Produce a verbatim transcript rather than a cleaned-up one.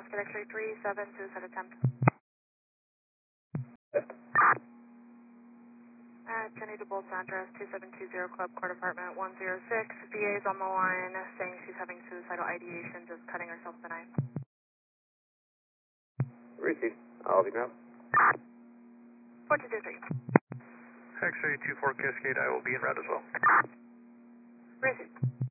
Oscar X-ray three seven, suicide attempt. Uh, Jenny DeBolt address two seven two zero Club Court Apartment one zero six. V A is on the line saying she's having suicidal ideation, just cutting herself with a knife. Receive. I'll be ground. four two two three. X-ray two four Cascade, I will be in route as well. Receive.